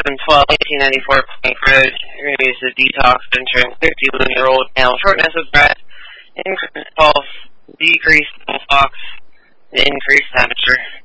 1894 Plank Road. You're going to use the detox entering 51-year-old male shortness of breath, increased pulse, decreased pulse ox, increased temperature.